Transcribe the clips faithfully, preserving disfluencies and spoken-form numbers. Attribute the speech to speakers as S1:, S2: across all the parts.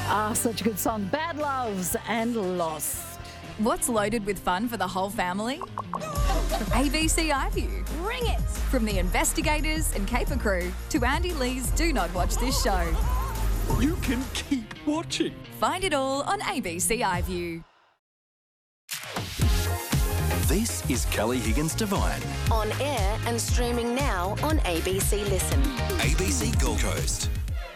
S1: Ah, such a good song. Bad Loves and Lost.
S2: What's loaded with fun for the whole family? A B C iView. Bring it! From the investigators and caper crew to Andy Lee's Do Not Watch This Show.
S3: You can keep watching.
S2: Find it all on A B C iView.
S3: This is Kelly Higgins Divine.
S4: On air and streaming now on A B C Listen.
S3: A B C Gold Coast.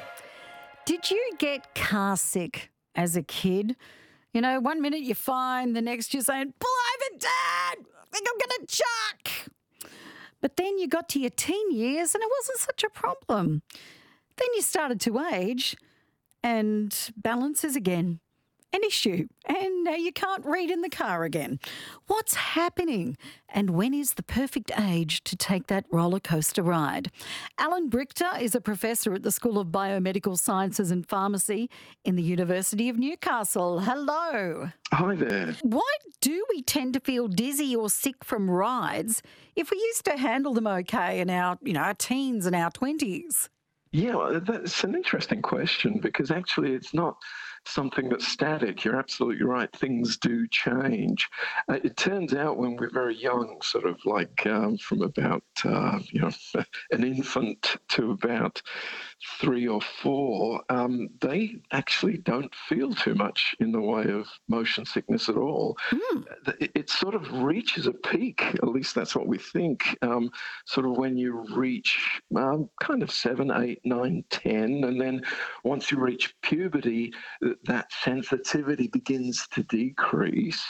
S1: Did you get car sick as a kid? You know, one minute you're fine, the next you're saying, pull over, Dad! I think I'm going to chuck. But then you got to your teen years and it wasn't such a problem. Then you started to age and balance is again an issue. And now you can't read in the car again. What's happening? And when is the perfect age to take that roller coaster ride? Alan Brichter is a professor at the School of Biomedical Sciences and Pharmacy in the University of Newcastle. Hello.
S5: Hi there.
S1: Why do we tend to feel dizzy or sick from rides if we used to handle them okay in our, you know, our teens and our twenties?
S5: Yeah, well, that's an interesting question because actually it's not something that's static. You're absolutely right. Things do change. Uh, it turns out when we're very young, sort of like um, from about, uh, you know, an infant to about three or four, um, they actually don't feel too much in the way of motion sickness at all. Mm. It, it sort of reaches a peak, at least that's what we think, um, sort of when you reach um, kind of seven, eight, nine, ten, and then once you reach puberty, that sensitivity begins to decrease.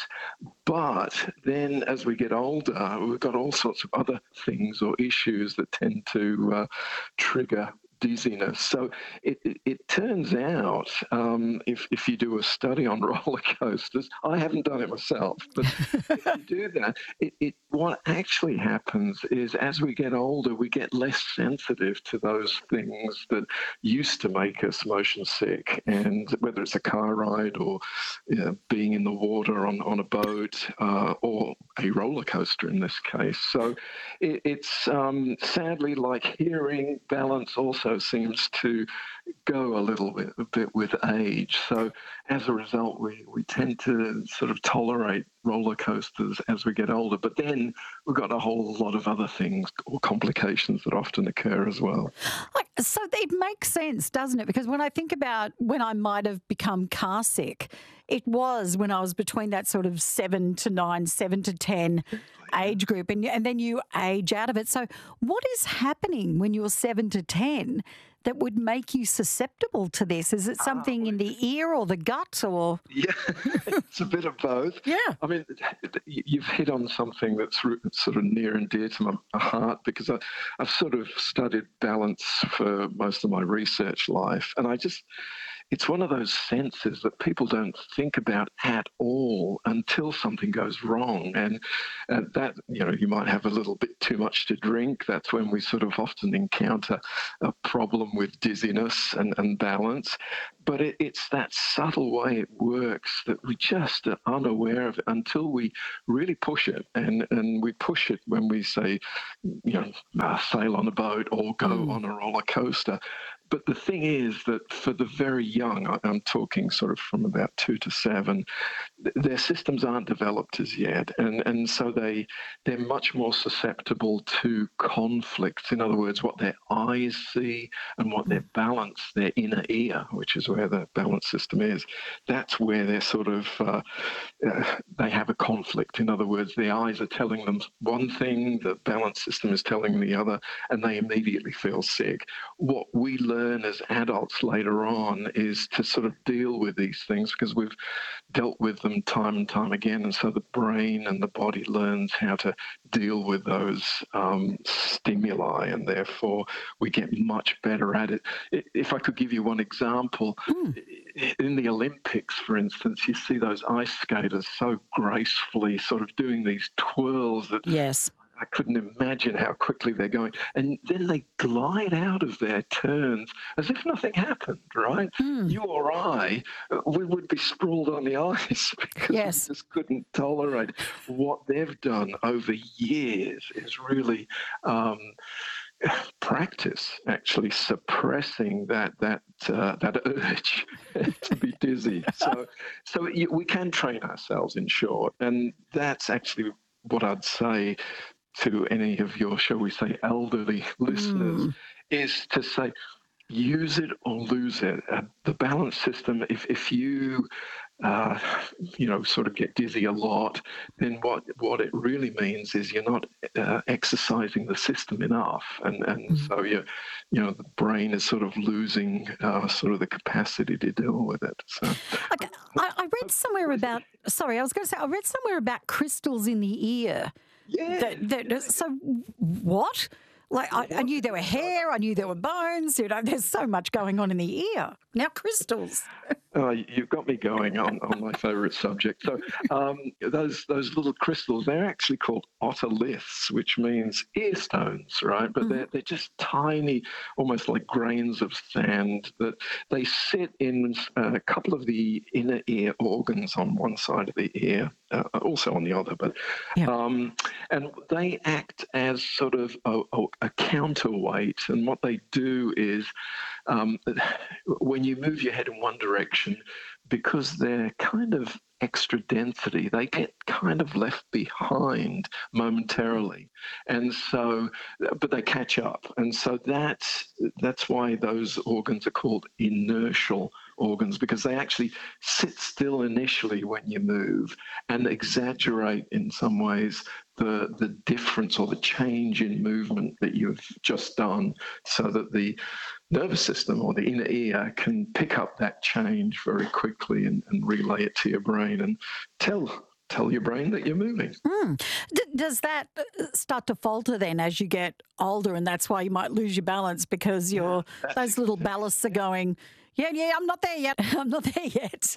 S5: But then as we get older, we've got all sorts of other things or issues that tend to uh, trigger dizziness. So it, it, it turns out, um, if, if you do a study on roller coasters, I haven't done it myself, but if you do that, it, it what actually happens is as we get older, we get less sensitive to those things that used to make us motion sick. And whether it's a car ride or you know, being in the water on, on a boat uh, or a roller coaster in this case. So it, it's um, sadly like hearing, balance also seems to go a little bit, a bit with age. So as a result, we, we tend to sort of tolerate roller coasters as we get older. But then we've got a whole lot of other things or complications that often occur as well.
S1: Like, so it makes sense, doesn't it? Because when I think about when I might have become car sick, it was when I was between that sort of seven to nine, seven to ten age group, and, and then you age out of it. So what is happening when you're seven to ten that would make you susceptible to this? Is it something uh, in the ear or the gut or?
S5: Yeah, it's a bit of both.
S1: Yeah.
S5: I mean, you've hit on something that's sort of near and dear to my heart because I, I've sort of studied balance for most of my research life. And I just, it's one of those senses that people don't think about at all until something goes wrong. And uh, that, you know, you might have a little bit too much to drink. That's when we sort of often encounter a problem with dizziness and, and balance. But it, it's that subtle way it works that we just are unaware of it until we really push it. And, and we push it when we say, you know, uh, sail on a boat or go mm. on a roller coaster. But the thing is that for the very young, I'm talking sort of from about two to seven, their systems aren't developed as yet. And, and so they, they're much more susceptible to conflicts. In other words, what their eyes see and what their balance, their inner ear, which is where the balance system is, that's where they're sort of, uh, uh, they have a conflict. In other words, the eyes are telling them one thing, the balance system is telling the other, and they immediately feel sick. What we learn as adults later on is to sort of deal with these things because we've dealt with them time and time again, and so the brain and the body learns how to deal with those um, stimuli, and therefore we get much better at it. If I could give you one example, mm. in the Olympics, for instance, you see those ice skaters so gracefully sort of doing these twirls that
S1: yes.
S5: I couldn't imagine how quickly they're going. And then they glide out of their turns as if nothing happened, right? Mm. You or I, we would be sprawled on the ice because
S1: yes.
S5: we just couldn't tolerate what they've done over years is really... Um, practice actually suppressing that that uh, that urge to be dizzy. So so you, we can train ourselves, in short, and that's actually what I'd say to any of your, shall we say, elderly listeners,
S1: Mm.
S5: is to say, use it or lose it. Uh, the balance system, if if you uh, you know, sort of get dizzy a lot, then what what it really means is you're not uh, exercising the system enough, and and
S1: Mm.
S5: so you you know the brain is sort of losing uh, sort of the capacity to deal with it. So
S1: Like, I, I read somewhere about, sorry, I was going to say, I read somewhere about crystals in the ear.
S5: yeah,
S1: That, that, so what? Like, I, I knew there were hair, I knew there were bones, you know, there's so much going on in the ear. Now crystals.
S5: Uh, you've got me going on, on my favourite subject. So um, those those little crystals, they're actually called otoliths, which means ear stones, right? But they're, they're just tiny, almost like grains of sand that they sit in a couple of the inner ear organs on one side of the ear, uh, also on the other. But
S1: Yeah.
S5: um, and they act as sort of a, a, a counterweight. And what they do is um, when you move your head in one direction, because they're kind of extra density, they get kind of left behind momentarily, and so, but they catch up, and so that's that's why those organs are called inertial organs, because they actually sit still initially when you move and exaggerate in some ways the the difference or the change in movement that you've just done, so that the nervous system or the inner ear can pick up that change very quickly and, and relay it to your brain and tell tell your brain that you're moving.
S1: Mm. D- does that uh, start to falter then as you get older, and that's why you might lose your balance because your
S5: that's
S1: those little ballasts are going, yeah, yeah, I'm not there yet. I'm not there yet.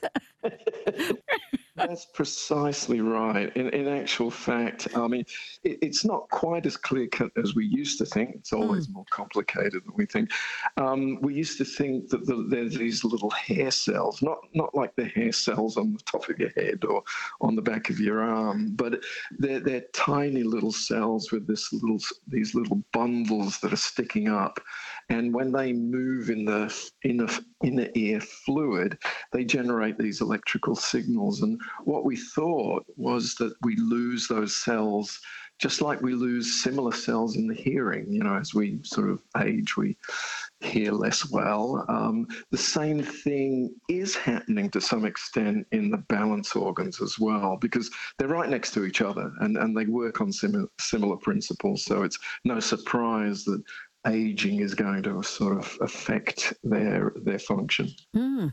S5: That's precisely right. In, in actual fact, I mean, it, it's not quite as clear cut as we used to think. It's always more complicated than we think. Um, we used to think that the, there's these little hair cells, not not like the hair cells on the top of your head or on the back of your arm, but they're, they're tiny little cells with this little these little bundles that are sticking up. And when they move in the inner, inner ear fluid, they generate these electrical signals. And what we thought was that we lose those cells just like we lose similar cells in the hearing. You know, as we sort of age, we hear less well. Um, the same thing is happening to some extent in the balance organs as well, because they're right next to each other and, and they work on similar, similar principles. So it's no surprise that aging is going to sort of affect their their function.
S1: Mm.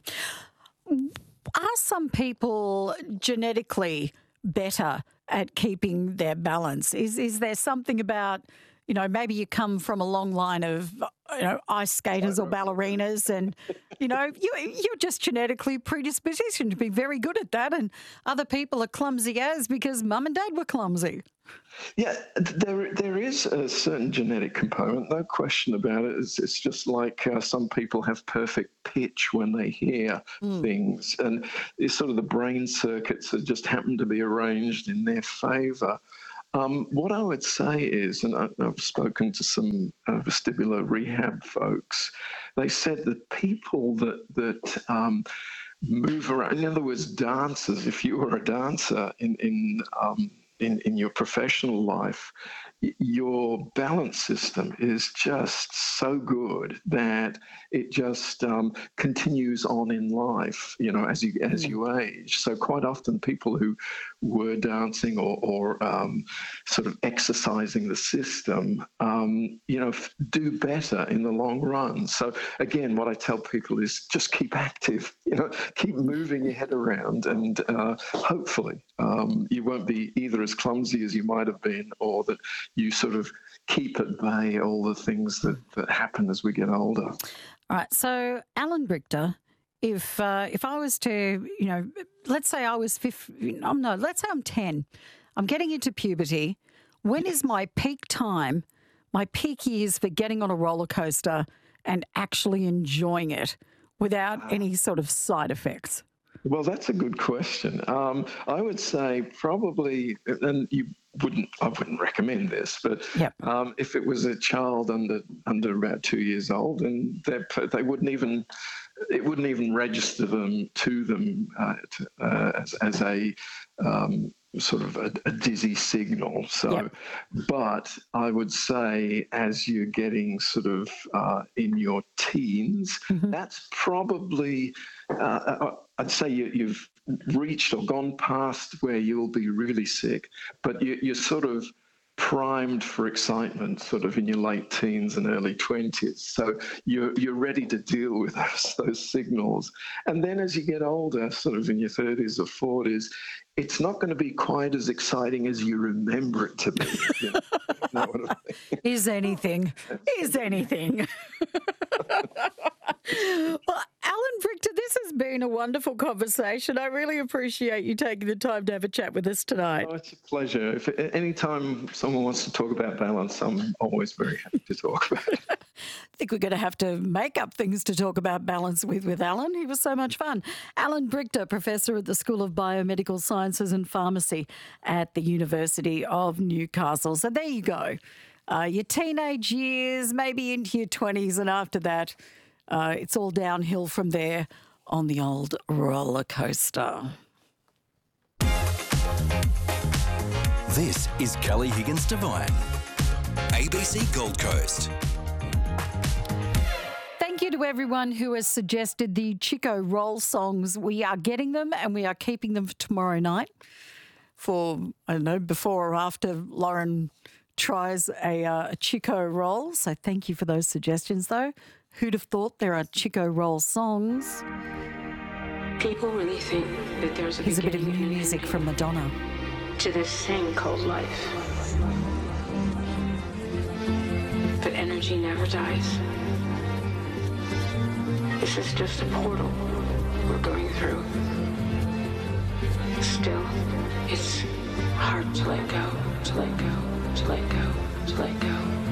S1: Are some people genetically better at keeping their balance? Is is there something about, you know, maybe you come from a long line of, you know, ice skaters or ballerinas, and, you know, you, you're just genetically predisposed to be very good at that, and other people are clumsy as because mum and dad were clumsy.
S5: Yeah, there there is a certain genetic component, no question about it. It's, it's just like uh, some people have perfect pitch when they hear mm. things, and it's sort of the brain circuits that just happen to be arranged in their favour. Um, what I would say is, and I, I've spoken to some uh, vestibular rehab folks, they said that people that that um, move around, in other words, dancers, if you were a dancer in in um, In, in your professional life, your balance system is just so good that it just um, continues on in life, you know, as you as you age. So quite often people who were dancing or, or um, sort of exercising the system, um, you know, do better in the long run. So again, what I tell people is just keep active, you know, keep moving your head around, and uh, hopefully um, you won't be either as clumsy as you might have been, or that you sort of keep at bay all the things that, that happen as we get older.
S1: All right. So, Alan Richter, if uh, if I was to, you know, let's say I was fifteen, oh, no, let's say I'm ten, I'm getting into puberty. When is my peak time, my peak years for getting on a roller coaster and actually enjoying it without any sort of side effects?
S5: Well, that's a good question. Um, I would say probably, and you wouldn't I wouldn't recommend this, but
S1: Yep.
S5: um, if it was a child under under about two years old, and they they wouldn't even it wouldn't even register them to them uh, to, uh, as as a um, sort of a, a dizzy signal. So,
S1: Yep.
S5: but I would say as you're getting sort of uh, in your teens,
S1: Mm-hmm.
S5: that's probably uh, I'd say you, you've reached or gone past where you'll be really sick, but you, you're sort of primed for excitement sort of in your late teens and early twenties. So you're, you're ready to deal with those, those signals. And then as you get older, sort of in your thirties or forties, it's not going to be quite as exciting as you remember it to be. You know, you know what I mean?
S1: Is anything. Is anything. Well, Alan Brichter, this has been a wonderful conversation. I really appreciate you taking the time to have a chat with us tonight.
S5: Oh, it's a pleasure. If anytime someone wants to talk about balance, I'm always very happy to talk about it.
S1: I think we're going to have to make up things to talk about balance with with Alan. He was so much fun. Alan Brichter, Professor at the School of Biomedical Sciences and Pharmacy at the University of Newcastle. So there you go. Uh, your teenage years, maybe into your twenties, and after that, uh, it's all downhill from there on the old roller coaster.
S3: This is Kelly Higgins Divine, A B C Gold Coast.
S1: Thank you to everyone who has suggested the Chico roll songs. We are getting them and we are keeping them for tomorrow night for, I don't know, before or after Lauren tries a, uh, a Chico roll. So thank you for those suggestions, though. Who'd have thought there are Chico roll songs?
S6: People really think that there's a
S1: Here's a bit of
S6: beginning
S1: new
S6: and an
S1: music
S6: ending
S1: from Madonna.
S6: to this thing called life. But energy never dies. This is just a portal we're going through. Still, it's hard to let go, to let go, to let go, to let go.